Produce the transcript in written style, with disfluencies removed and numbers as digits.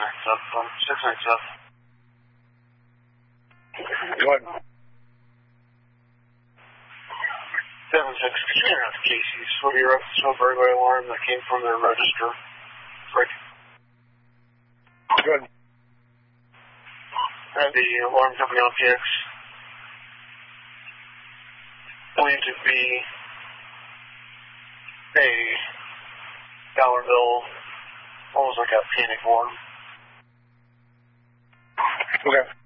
Go ahead. 7-6, could you enter the Casey's for your burglary alarm that came from their register? Right. Good. And the alarm company LPX believed to be a dollar bill, almost like a panic alarm. Okay.